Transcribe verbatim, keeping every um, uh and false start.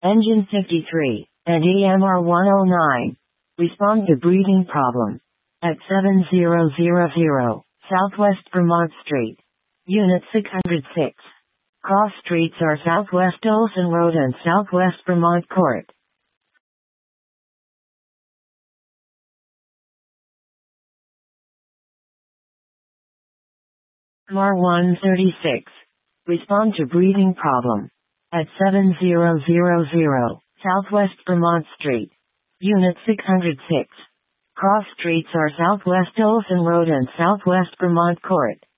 Engine fifty-three, and E M R one oh nine. Respond to breathing problem. At seven thousand Southwest Vermont Street. Unit six hundred six. Cross streets are Southwest Olson Road and Southwest Vermont Court. M R one thirty-six. Respond to breathing problem. At seven thousand Southwest Vermont Street. Unit six hundred six. Cross streets are Southwest Olson Road and Southwest Vermont Court.